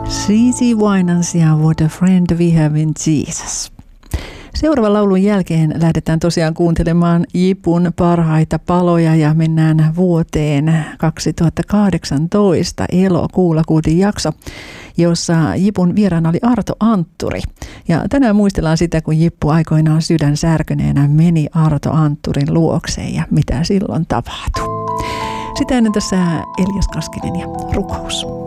CeCe Winans ja What a Friend We Have in Jesus. Seuraavan laulun jälkeen lähdetään tosiaan kuuntelemaan Jipun parhaita paloja ja mennään vuoteen 2018 elokuulla kuultiin jakso, jossa Jipun vieraana oli Arto Antturi. Ja tänään muistellaan sitä, kun Jippu aikoinaan sydän särkyneenä meni Arto Antturin luokseen ja mitä silloin tapahtui. Sitä ennen tässä Elias Kaskinen ja rukous.